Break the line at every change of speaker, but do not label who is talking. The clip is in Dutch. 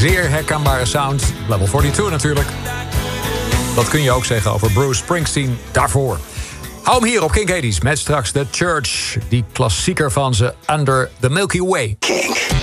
zeer herkenbare sound. Level 42 natuurlijk. Dat kun je ook zeggen over Bruce Springsteen daarvoor. Hou hem hier op Kink 80's met straks The Church. Die klassieker van ze, Under the Milky Way.
Kink.